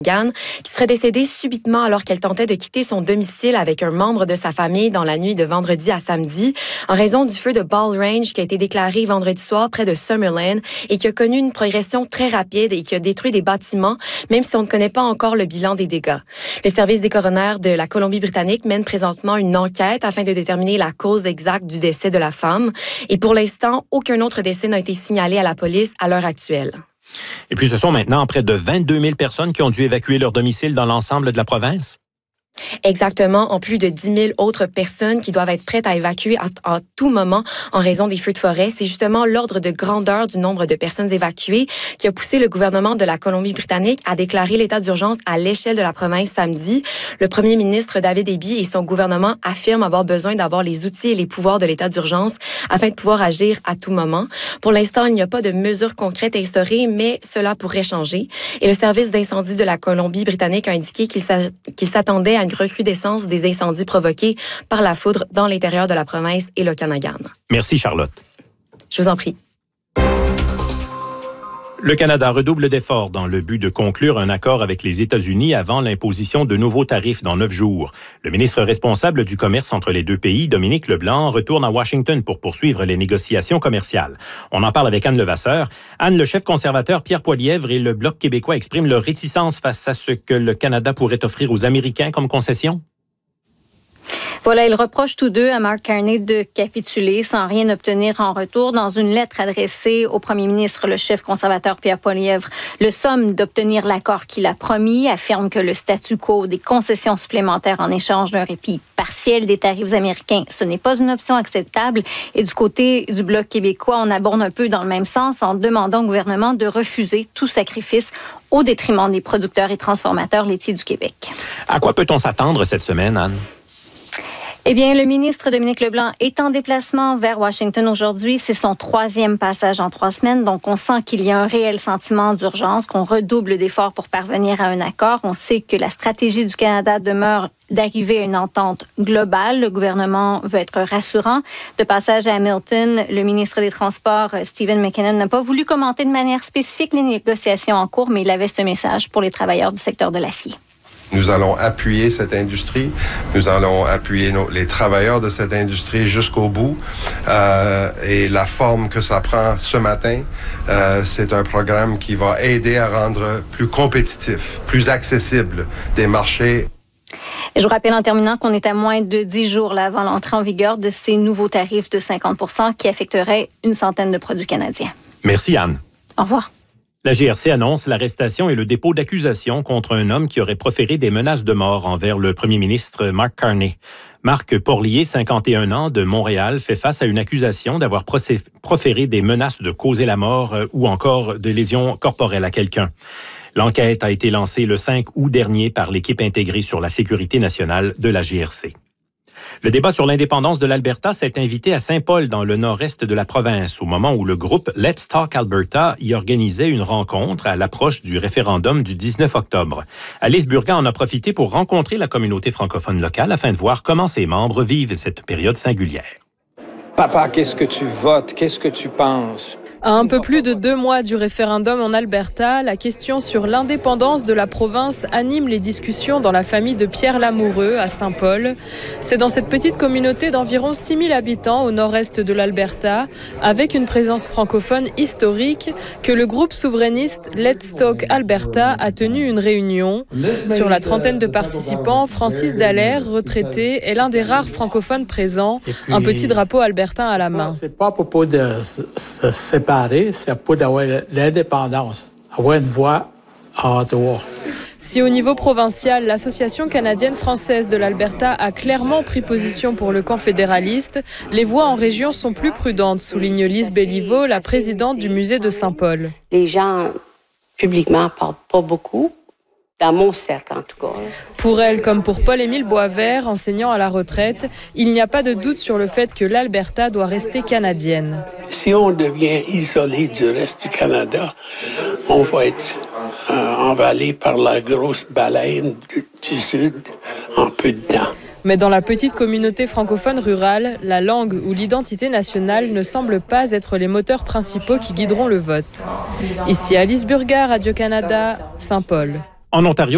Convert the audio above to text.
qui serait décédée subitement alors qu'elle tentait de quitter son domicile avec un membre de sa famille dans la nuit de vendredi à samedi en raison du feu de Ball Range qui a été déclaré vendredi soir près de Summerlin et qui a connu une progression très rapide et qui a détruit des bâtiments, même si on ne connaît pas encore le bilan des dégâts. Le service des coronaires de la Colombie-Britannique mène présentement une enquête afin de déterminer la cause exacte du décès de la femme. Et pour l'instant, aucun autre décès n'a été signalé à la police à l'heure actuelle. Et puis, ce sont maintenant près de 22 000 personnes qui ont dû évacuer leur domicile dans l'ensemble de la province. Exactement, en plus de 10 000 autres personnes qui doivent être prêtes à évacuer à tout moment en raison des feux de forêt. C'est justement l'ordre de grandeur du nombre de personnes évacuées qui a poussé le gouvernement de la Colombie-Britannique à déclarer l'état d'urgence à l'échelle de la province samedi. Le premier ministre David Eby et son gouvernement affirment avoir besoin d'avoir les outils et les pouvoirs de l'état d'urgence afin de pouvoir agir à tout moment. Pour l'instant, il n'y a pas de mesures concrètes instaurées, mais cela pourrait changer. Et le service d'incendie de la Colombie-Britannique a indiqué qu'il s'attendait à une recrudescence des incendies provoqués par la foudre dans l'intérieur de la province et l'Okanagan. Merci, Charlotte. Je vous en prie. Le Canada redouble d'efforts dans le but de conclure un accord avec les États-Unis avant l'imposition de nouveaux tarifs dans 9 jours. Le ministre responsable du commerce entre les deux pays, Dominique Leblanc, retourne à Washington pour poursuivre les négociations commerciales. On en parle avec Anne Levasseur. Anne, le chef conservateur Pierre Poilievre et le Bloc québécois expriment leur réticence face à ce que le Canada pourrait offrir aux Américains comme concession. Voilà, ils reprochent tous deux à Mark Carney de capituler sans rien obtenir en retour. Dans une lettre adressée au premier ministre, le chef conservateur Pierre Poilievre le somme d'obtenir l'accord qu'il a promis, affirme que le statu quo des concessions supplémentaires en échange d'un répit partiel des tarifs américains, ce n'est pas une option acceptable. Et du côté du Bloc québécois, on aborde un peu dans le même sens en demandant au gouvernement de refuser tout sacrifice au détriment des producteurs et transformateurs laitiers du Québec. À quoi peut-on s'attendre cette semaine, Anne? Eh bien, le ministre Dominique Leblanc est en déplacement vers Washington aujourd'hui. C'est son 3e passage en 3 semaines. Donc, on sent qu'il y a un réel sentiment d'urgence, qu'on redouble d'efforts pour parvenir à un accord. On sait que la stratégie du Canada demeure d'arriver à une entente globale. Le gouvernement veut être rassurant. De passage à Hamilton, le ministre des Transports, Stephen McKinnon, n'a pas voulu commenter de manière spécifique les négociations en cours, mais il avait ce message pour les travailleurs du secteur de l'acier. Nous allons appuyer cette industrie. Nous allons appuyer les travailleurs de cette industrie jusqu'au bout. Et la forme que ça prend ce matin, c'est un programme qui va aider à rendre plus compétitif, plus accessible des marchés. Je vous rappelle en terminant qu'on est à moins de 10 jours là, avant l'entrée en vigueur de ces nouveaux tarifs de 50 % qui affecteraient une centaine de produits canadiens. Merci, Anne. Au revoir. La GRC annonce l'arrestation et le dépôt d'accusations contre un homme qui aurait proféré des menaces de mort envers le premier ministre Mark Carney. Marc Porlier, 51 ans, de Montréal, fait face à une accusation d'avoir proféré des menaces de causer la mort ou encore de lésions corporelles à quelqu'un. L'enquête a été lancée le 5 août dernier par l'équipe intégrée sur la sécurité nationale de la GRC. Le débat sur l'indépendance de l'Alberta s'est invité à Saint-Paul, dans le nord-est de la province, au moment où le groupe Let's Talk Alberta y organisait une rencontre à l'approche du référendum du 19 octobre. Alice Burgan en a profité pour rencontrer la communauté francophone locale afin de voir comment ses membres vivent cette période singulière. Papa, qu'est-ce que tu votes? Qu'est-ce que tu penses? À un peu plus de 2 mois du référendum en Alberta, la question sur l'indépendance de la province anime les discussions dans la famille de Pierre Lamoureux à Saint-Paul. C'est dans cette petite communauté d'environ 6 000 habitants au nord-est de l'Alberta, avec une présence francophone historique, que le groupe souverainiste Let's Talk Alberta a tenu une réunion. Sur la trentaine de participants, Francis Dallaire, retraité, est l'un des rares francophones présents, un petit drapeau albertain à la main. C'est pas à propos de se séparer, c'est pour avoir l'indépendance, avoir une voix à Ottawa. Si au niveau provincial, l'Association canadienne-française de l'Alberta a clairement pris position pour le camp fédéraliste, les voix en région sont plus prudentes, souligne Lise Béliveau, la présidente du musée de Saint-Paul. Les gens, publiquement, parlent pas beaucoup. Dans mon cercle, en tout cas. Pour elle, comme pour Paul-Émile Boisvert, enseignant à la retraite, il n'y a pas de doute sur le fait que l'Alberta doit rester canadienne. Si on devient isolé du reste du Canada, on va être envalé par la grosse baleine du Sud en peu de temps. Mais dans la petite communauté francophone rurale, la langue ou l'identité nationale ne semblent pas être les moteurs principaux qui guideront le vote. Ici Alice Burgard, Radio-Canada, Saint-Paul. En Ontario,